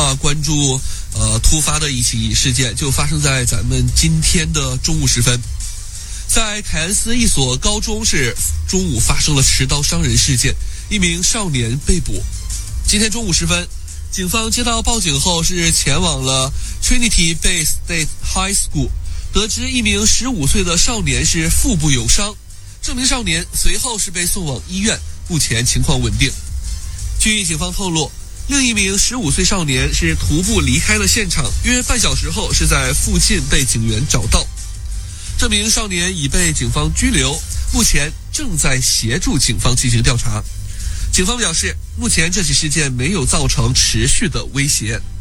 关注突发的一起事件，就发生在咱们今天的中午时分，在凯恩斯一所高中是中午发生了持刀伤人事件，一名少年被捕。今天中午时分，警方接到报警后是前往了 Trinity Bay State High School， 得知一名15岁的少年是腹部有伤，这名少年随后是被送往医院，目前情况稳定。据警方透露，另一名15岁少年是徒步离开了现场，约半小时后是在附近被警员找到。这名少年已被警方拘留，目前正在协助警方进行调查。警方表示，目前这起事件没有造成持续的威胁。